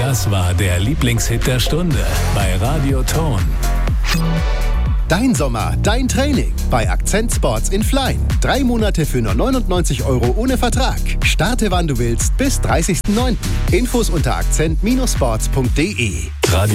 Das war der Lieblingshit der Stunde bei Radio Ton. Dein Sommer, dein Training bei Akzent Sports in Flein. 3 Monate für nur 99 € ohne Vertrag. Starte wann du willst bis 30.09. Infos unter akzent-sports.de. Radio